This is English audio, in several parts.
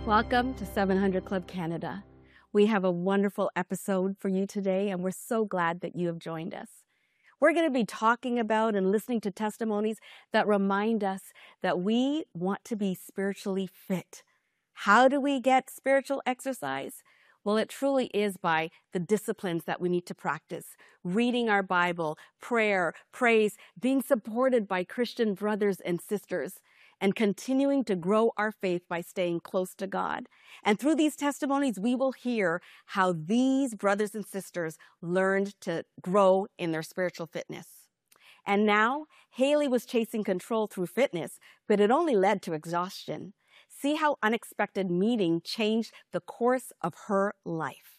Welcome to 700 Club Canada. We have a wonderful episode for you today, and we're so glad that you have joined us. We're going to be talking about and listening to testimonies that remind us that we want to be spiritually fit. How do we get spiritual exercise? Well, it truly is by the disciplines that we need to practice. Reading our Bible, prayer, praise, being supported by Christian brothers and sisters, and continuing to grow our faith by staying close to God. And through these testimonies, we will hear how these brothers and sisters learned to grow in their spiritual fitness. And now, Haley was chasing control through fitness, but it only led to exhaustion. See how unexpected meeting changed the course of her life.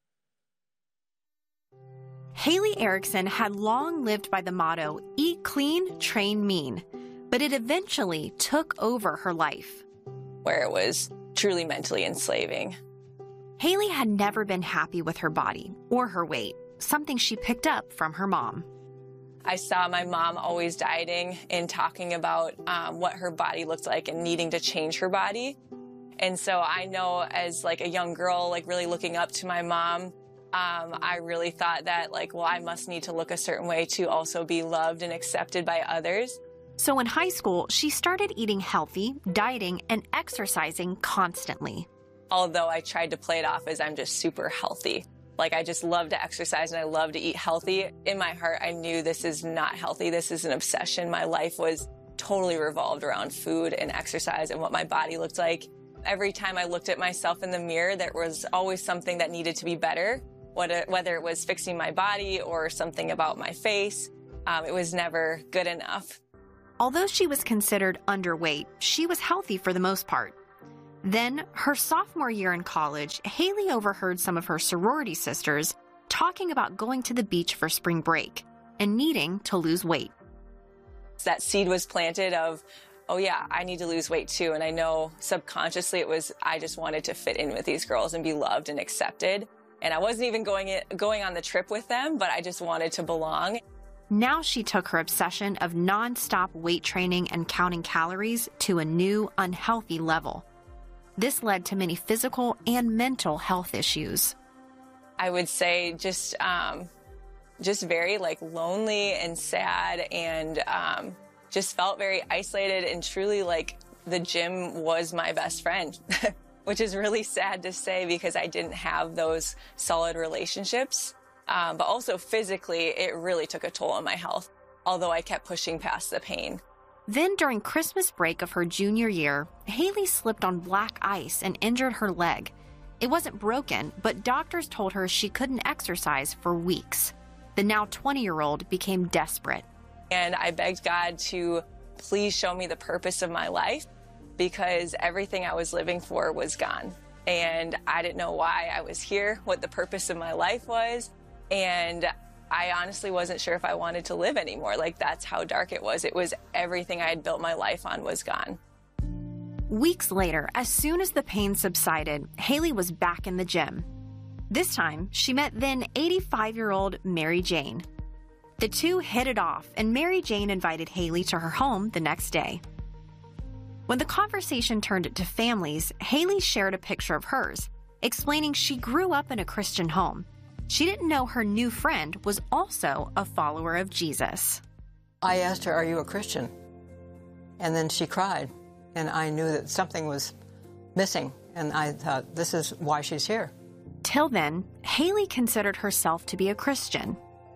Haley Erickson had long lived by the motto, eat clean, train mean. But it eventually took over her life, where it was truly mentally enslaving. Haley had never been happy with her body or her weight, something she picked up from her mom. I saw my mom always dieting and talking about what her body looked like and needing to change her body. And so I know as like a young girl, like really looking up to my mom, I really thought that I must need to look a certain way to also be loved and accepted by others. So in high school, she started eating healthy, dieting, and exercising constantly. Although I tried to play it off as I'm just super healthy. I just love to exercise and I love to eat healthy. In my heart, I knew this is not healthy. This is an obsession. My life was totally revolved around food and exercise and what my body looked like. Every time I looked at myself in the mirror, there was always something that needed to be better, whether it was fixing my body or something about my face. It was never good enough. Although she was considered underweight, she was healthy for the most part. Then, her sophomore year in college, Haley overheard some of her sorority sisters talking about going to the beach for spring break and needing to lose weight. That seed was planted of, oh yeah, I need to lose weight too. And I know subconsciously I just wanted to fit in with these girls and be loved and accepted. And I wasn't even going on the trip with them, but I just wanted to belong. Now she took her obsession of non-stop weight training and counting calories to a new, unhealthy level. This led to many physical and mental health issues. I would say just very lonely and sad and just felt very isolated and truly the gym was my best friend, which is really sad to say because I didn't have those solid relationships. But also physically, it really took a toll on my health, although I kept pushing past the pain. Then during Christmas break of her junior year, Haley slipped on black ice and injured her leg. It wasn't broken, but doctors told her she couldn't exercise for weeks. The now 20-year-old became desperate. And I begged God to please show me the purpose of my life because everything I was living for was gone. And I didn't know why I was here, what the purpose of my life was. And I honestly wasn't sure if I wanted to live anymore. That's how dark it was. It was everything I had built my life on was gone. Weeks later, as soon as the pain subsided, Haley was back in the gym. This time, she met then 85-year-old Mary Jane. The two hit it off, and Mary Jane invited Haley to her home the next day. When the conversation turned to families, Haley shared a picture of hers, explaining she grew up in a Christian home. She didn't know her new friend was also a follower of Jesus. I asked her, "Are you a Christian?" And then she cried, and I knew that something was missing, and I thought, this is why she's here. Till then, Haley considered herself to be a Christian.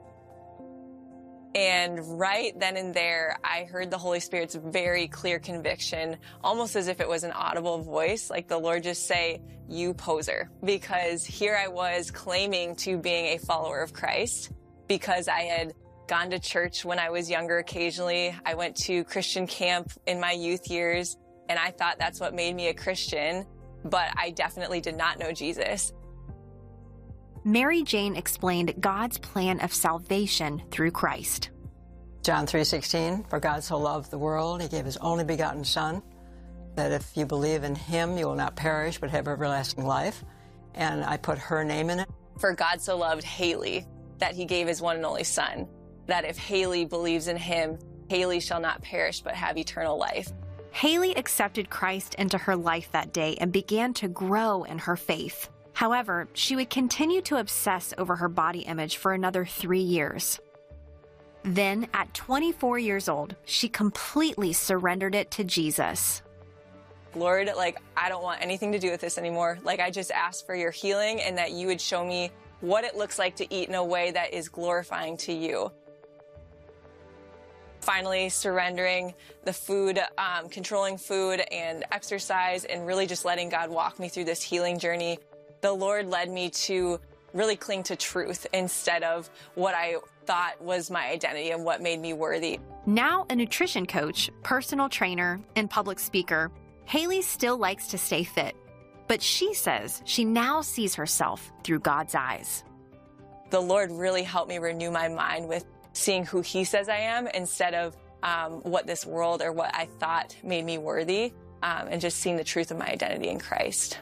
And right then and there, I heard the Holy Spirit's very clear conviction, almost as if it was an audible voice, like the Lord just say, "You poser," because here I was claiming to being a follower of Christ because I had gone to church when I was younger occasionally. I went to Christian camp in my youth years, and I thought that's what made me a Christian, but I definitely did not know Jesus. Mary Jane explained God's plan of salvation through Christ. John 3:16, for God so loved the world, he gave his only begotten Son, that if you believe in him, you will not perish but have everlasting life. And I put her name in it. For God so loved Haley, that he gave his one and only Son, that if Haley believes in him, Haley shall not perish but have eternal life. Haley accepted Christ into her life that day and began to grow in her faith. However, she would continue to obsess over her body image for another 3 years. Then, at 24 years old, she completely surrendered it to Jesus. Lord, I don't want anything to do with this anymore. I just ask for your healing and that you would show me what it looks like to eat in a way that is glorifying to you. Finally surrendering the food, controlling food and exercise, and really just letting God walk me through this healing journey. The Lord led me to really cling to truth instead of what I thought was my identity and what made me worthy. Now a nutrition coach, personal trainer, and public speaker, Haley still likes to stay fit, but she says she now sees herself through God's eyes. The Lord really helped me renew my mind with seeing who He says I am instead of what this world or what I thought made me worthy, and just seeing the truth of my identity in Christ.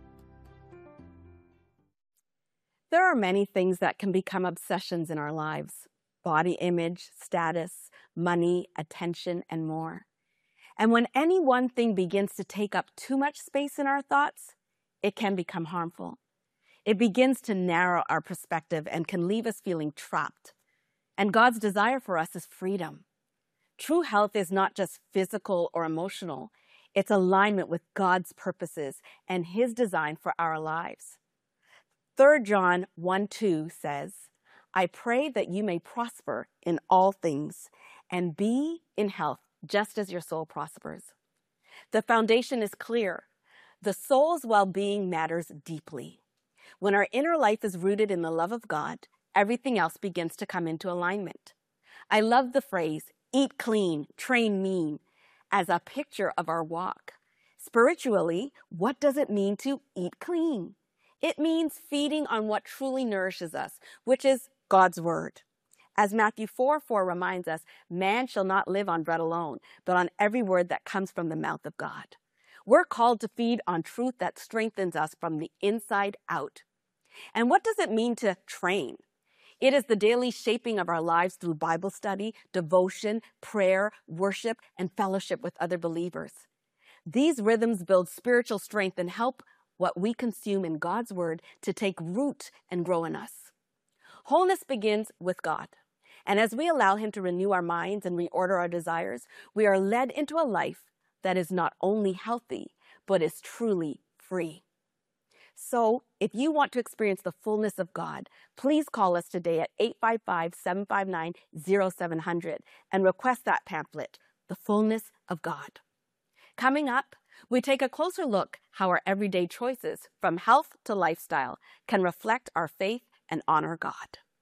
There are many things that can become obsessions in our lives: body image, status, money, attention, and more. And when any one thing begins to take up too much space in our thoughts, it can become harmful. It begins to narrow our perspective and can leave us feeling trapped. And God's desire for us is freedom. True health is not just physical or emotional. It's alignment with God's purposes and His design for our lives. 3 John 1:2 says, I pray that you may prosper in all things and be in health just as your soul prospers. The foundation is clear. The soul's well-being matters deeply. When our inner life is rooted in the love of God, everything else begins to come into alignment. I love the phrase, eat clean, train mean, as a picture of our walk. Spiritually, what does it mean to eat clean? It means feeding on what truly nourishes us, which is God's word. As Matthew 4:4 reminds us, man shall not live on bread alone, but on every word that comes from the mouth of God. We're called to feed on truth that strengthens us from the inside out. And what does it mean to train? It is the daily shaping of our lives through Bible study, devotion, prayer, worship, and fellowship with other believers. These rhythms build spiritual strength and help what we consume in God's word to take root and grow in us. Wholeness begins with God. And as we allow Him to renew our minds and reorder our desires, we are led into a life that is not only healthy, but is truly free. So, if you want to experience the fullness of God, please call us today at 855-759-0700 and request that pamphlet, The Fullness of God. Coming up, we take a closer look how our everyday choices, from health to lifestyle, can reflect our faith and honor God.